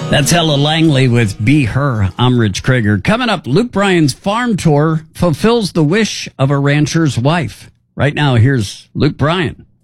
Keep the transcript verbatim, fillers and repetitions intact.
That's Ella Langley with Be Her. I'm Rich Krieger. Coming up, Luke Bryan's farm tour fulfills the wish of a rancher's wife. Right now, here's Luke Bryan.